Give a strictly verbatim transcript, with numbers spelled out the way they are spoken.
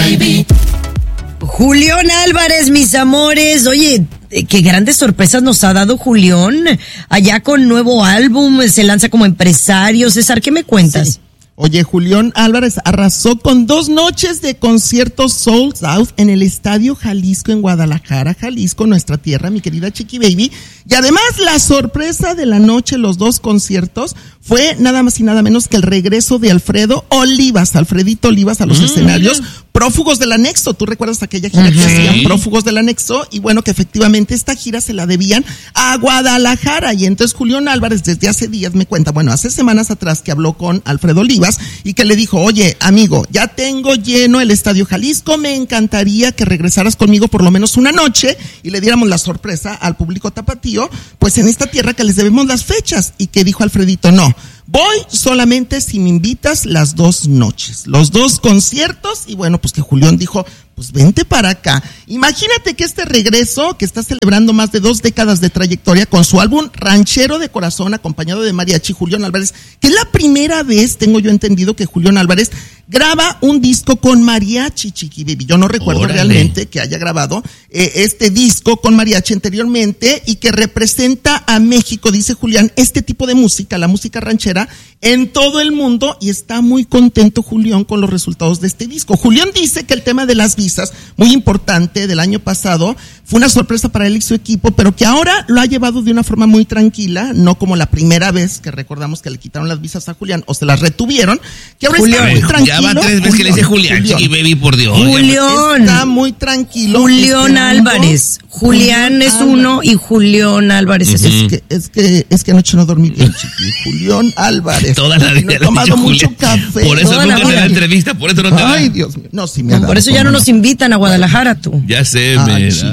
Baby. Julián Álvarez, mis amores. Oye, qué grandes sorpresas nos ha dado Julián. Allá con nuevo álbum, se lanza como empresario. César, ¿qué me cuentas? Sí. Oye, Julián Álvarez arrasó con dos noches de conciertos sold out en el Estadio Jalisco en Guadalajara, Jalisco, nuestra tierra, mi querida Chiqui Baby. Y además la sorpresa de la noche, los dos conciertos, fue nada más y nada menos que el regreso de Alfredo Olivas, Alfredito Olivas a los mm. escenarios, prófugos del anexo. ¿Tú recuerdas aquella gira uh-huh. que hacían prófugos del anexo? Y bueno, que efectivamente esta gira se la debían a Guadalajara. Y entonces Julián Álvarez desde hace días me cuenta, bueno, hace semanas atrás que habló con Alfredo Olivas y que le dijo, oye, amigo, ya tengo lleno el Estadio Jalisco, me encantaría que regresaras conmigo por lo menos una noche y le diéramos la sorpresa al público tapatío, pues en esta tierra que les debemos las fechas. Y que dijo Alfredito, no, voy solamente si me invitas las dos noches, los dos conciertos. Y bueno, pues que Julián dijo, pues vente para acá. Imagínate que este regreso, que está celebrando más de dos décadas de trayectoria con su álbum Ranchero de Corazón, acompañado de mariachi, Julián Álvarez, que es la primera vez, tengo yo entendido, que Julián Álvarez graba un disco con mariachi, Chiqui Baby. Yo no recuerdo Órale. realmente que haya grabado eh, este disco con mariachi anteriormente y que representa a México, dice Julián, este tipo de música, la música ranchera, en todo el mundo, y está muy contento Julián con los resultados de este disco. Julián dice que el tema de las visas, muy importante, del año pasado, fue una sorpresa para él y su equipo, pero que ahora lo ha llevado de una forma muy tranquila, no como la primera vez que recordamos que le quitaron las visas a Julián o se las retuvieron, que ahora Julián, está muy tranquilo. Ya va tres veces que le dice Julián, Julián. Chiqui Baby, por Dios. Julián. Está muy tranquilo. Julián Álvarez. Julián es uno y Julián Álvarez uh-huh. es es que es que es que anoche no dormí bien, Chiqui. Julián Álvarez. Toda la vida no he tomado mucho Julián. café. Por eso nunca te da entrevista, por eso no te da. Ay, Dios mío. No, sí me no, ha dado, por eso ya no nos invitan a Guadalajara, tú. Ya sé, Ay, me sí.